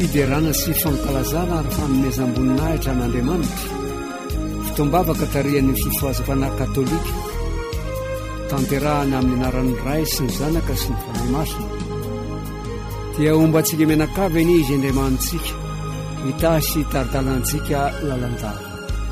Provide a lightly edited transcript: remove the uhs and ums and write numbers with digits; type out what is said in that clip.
fiderana sy fankalazana ary fanomezam-boninahitra an'Andriamanitra fitombavaka tarihan'ny fifoazana katolika tanterahana amin'ny anaran'ny Ray sy ny Zanaka sy ny Fanahy Masina dia ombantsika menakavy ny izy Andriamantsika hitahy sy taridalantsika lalandava.